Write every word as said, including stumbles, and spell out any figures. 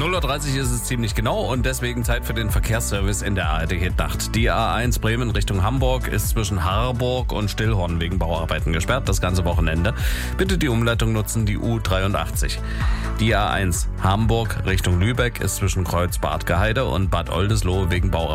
null Uhr dreißig ist es ziemlich genau und deswegen Zeit für den Verkehrsservice in der A R D-Nacht. Die A eins Bremen Richtung Hamburg ist zwischen Harburg und Stillhorn wegen Bauarbeiten gesperrt, das ganze Wochenende. Bitte die Umleitung nutzen, die U dreiundachtzig. Die A eins Hamburg Richtung Lübeck ist zwischen Kreuz Bad Gaheide und Bad Oldesloe wegen Bauarbeiten